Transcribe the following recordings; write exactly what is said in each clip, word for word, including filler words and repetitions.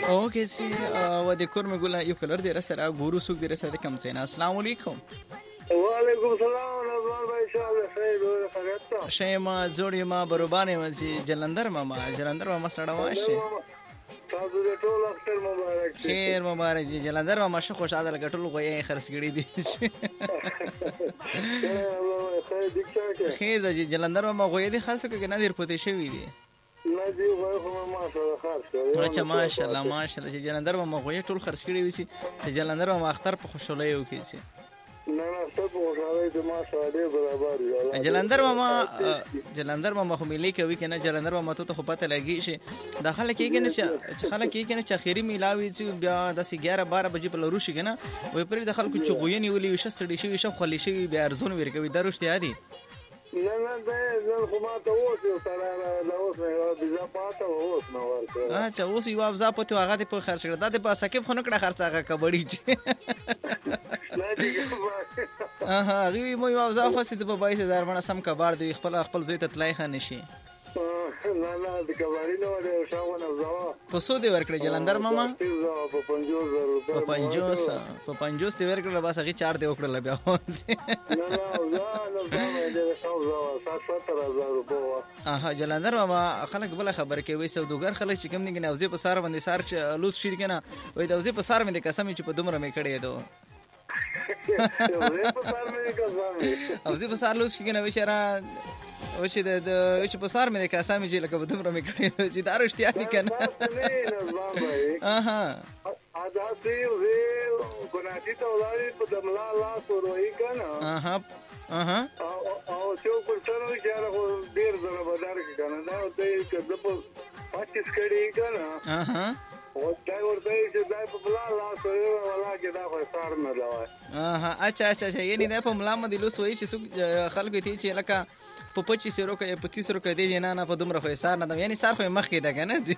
اوکې سي و د کور مګولا یو کلر دی سره ګورو سوق دی سره کم سینا. السلام علیکم. وعلیکم السلام رضوان بھائی انشاءالله خیر و خیریت. شیما جوړی ما بربانه مزي جلندر ماما جلندر ماما سره واشه تاسو د ټول اختر مبارک. خیر مبارک جی جلندر ماما شو خوشاله لګټل غوي خرڅ کړی دي. خیر جی جلندر ماما غوي دي خاصه کې نه دیر پته شوی دي. نه دی غوي خو ما سره خاص کړی. اچھا ماشاءالله ماشاءالله چې جلندر ماما غوي ټول خرڅ کړی وي چې جلندر ماما اختر په خوشاله یو کې سي. نه نه څه په خوشاله دي ما سره دی برابر دی. جلندر ماما جلندر ماما خو ملي کوي کنه جلندر ماما ته خو پته لګي شي داخله کېږي نه چې خلک کېږي نه چې اخیری میلاوي چې بیا د اګیاره بارہ بجې په لورو شي کنه وې پرې د خلکو چغوي نیولې وشستړي شي شو خلی شي بیا ارزون ورکوي دروشته عادي. نه نه دا نن خو ما ته اوس یو سره دا اوس نه بيزا پاته اوس نو ورته. اچھا اوس یو افزا پته هغه ته په خرڅ کړه دا د په سکیب خو نه کړه خرڅ هغه کبډی چې اها غوی مو یو افزا خو سید په بایس هزار باندې سم کباړ دی خپل خپل زوی ته تلای خان شي. نه نه د کباړی نو له شاونه زوا په سو دی ورکړه جلندر ماما په پنځوس زره روپے په پنځوس په پنځوس دی ورکړه بس هغه چار دی وکړه بیا. نه نه زوا نه زوا دې شاو زوا ستر هزار روپے. اها جلندر ماما خلک بل خبر کوي سودوګر خلک چې کوم نه غنوځي په سار باندې سار لوس شي کنه وای د وځي په سار باندې قسم چې په دومره مې کړی دو او زه په سار لوس کې نه وچره او چې د چې په سار مې قسم چې لکه په دومره مې کړی چې دا رښتیا دي کنه. اها ادا سي وې ګناټي ته ولاري په دملا لا سوروي کنه. اها اها او چې په څنګه چې هغه ډیر زره بدار کې کنه دا ته چې د پاتې کړي کنه. اها او دا ورته چې دا په بلا لا سوروي ولا کې دا خو سار نه دا. اها اچھا اچھا اچھا یعنی دا په ملا مې لوس وای چې خلکو ته چې لکه په پچیس سو روپے په تیس روپے دی نه نه په دومره خو سار نه یعنی سار خو مخ کې ده کنه جی.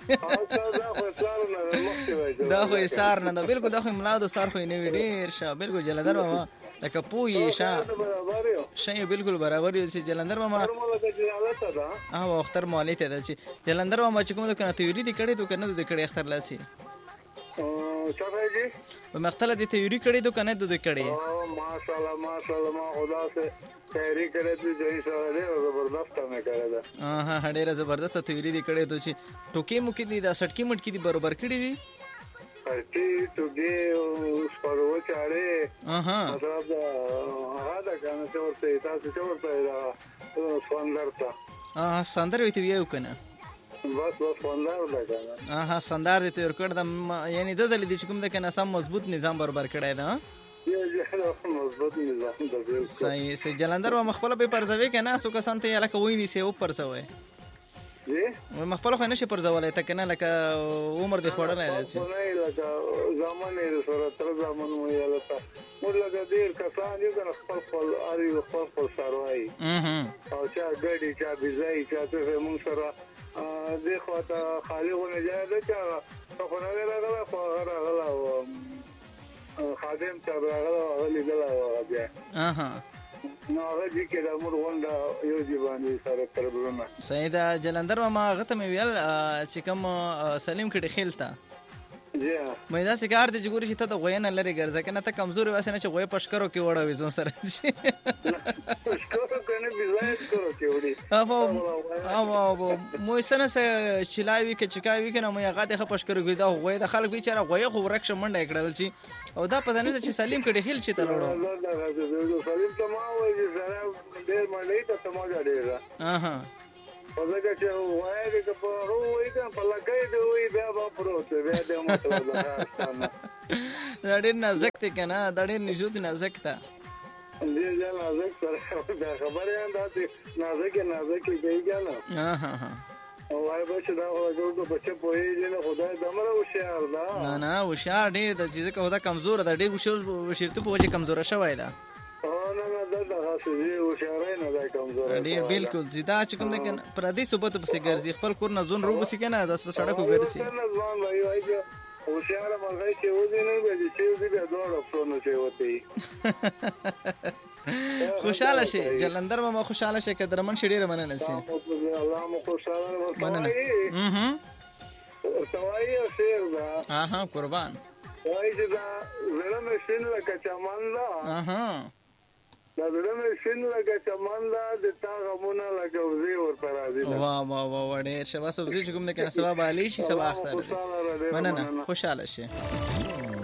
دا خو سار نه ده بالکل دا خو ملا دو سار خو نه وی ډیر شه بالکل جلندر ماما لکه پوي شه شي بالکل برابر یو چې جلندر ماما اه اختر مولې ته ده چې جلندر ماما چې کوم کنه تیوري دی کړي تو کنه د کړي اختر لاسي چاپای جی په مختله دي تیوري کړي تو کنه د کړي. ماشاءالله ماشاءالله ما خدا سے تیاری کړې دي چې انشاءالله زبردست مې کړې ده. ها ها ډېره زبردست تیوري دي کړې ته چې ټوکی مو کې دي دا سټکی مټکی دي برابر کړې دي. ټي ټوګي اوس پرو چاړې اها مطلب دا هغه دا کنه چې ورته تاسو چې ورته دا سوندر تا اه سندر وي ته یو کنه بس بس سوندر دا کنه. اها سندر دي تور کړ د یعنی د دل دي چې کوم د کنه سم مضبوط نظام برابر کړی دا. صحیح سي جلندر و مخبل به پرځوي کنه سو کسان ته لکه وای ني سي او پرځوي جی و مخبل خو نشي پرځولای ته کنه لکه عمر دی خوړل نه دي نه لکه زمانه سره تر زمانه مو یالته موږ لکه ډیر کسان یو کنه خپل خپل اړي خپل خپل سروي اها او چا ګډي چا بيځای چا ته موږ سره دې خو ته خالي ونه ځای ده چا خو نه راغله خو راغله خادم ته راغله غلي دلا بیا. اها نو هغه دې کې د امور غونډه یو ځواني سره تربرونه. صحیح دا جلندر ما غته مې ویل چې کوم سلیم کړي خیلتا جی مې دا سګار دې ګوري چې ته د غوینه لري ګرځه کنه ته کمزوري واسه نه چې غوې پشکرو کې وړاوي زو سره پشکرو کنه بيزای کرو کې وړي. او او مو سنه سه چلاوي کې چکاوي کنه مې هغه د پشکرو کې دا غوې د خلک بیچاره غوې خو ورکشه منډه کړل چې او دا پته نه چې سلیم کړي خیل چې تلوړو سلیم ته ما وایي زرا ډېر منډه ته ته ما غړې. اها ولکه چې وایي چې په وایي ته په لګي دی وایي بیا به پروت بیا د مطلب دا ډېر نازک دی کنه دا ډېر نجود نازک تا دې ځل نازک سره دا خبره انده دي نازک نازک دی کنه. اها ها وای به چې دا ورته بچ په یې نه خدای دمره وشیار دا نه نه وشیار ډېر د چې کومه کمزور ده ډېر وشور وشیرته په وجه کمزور شوی دا. نه نه دا د خاصه وشیارای نه دا کمزور دی بالکل زیدا چې کوم د پردي صوبته په ګرځي خپل کور نه زون روب سي کنه داس په سړک ګرځي نه ځوان وای وای وشیار مرغی چې ودی نه به چې دې دوه افسونه چې وتی خوشاله شي جلندر ما خوشاله شي کدرمن شډیره مننه سي الله مو خوشاله مننه. اها سوای شیر دا ها ها قربان وای چې دا زړه مې شین لکه چمن دا اها دا زړه مې شین لکه چمن دا د تا غمونه لکه وزي ورته راځي واه واه واه ډېر شبا سبزی چې کوم د کنه سبا بالی شي سبا اختر مننه خوشاله شي